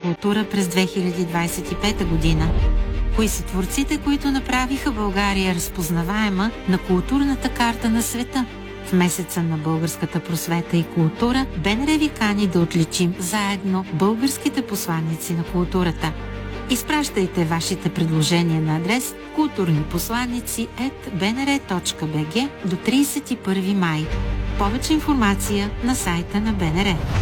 култура през 2025 година? Кои са творците, които направиха България разпознаваема на културната карта на света? В месеца на българската просвета и култура БНР ви кани да отличим заедно българските посланици на културата. Изпращайте вашите предложения на адрес kulturniposlannici@bnr.bg до 31 май. Повече информация на сайта на БНР.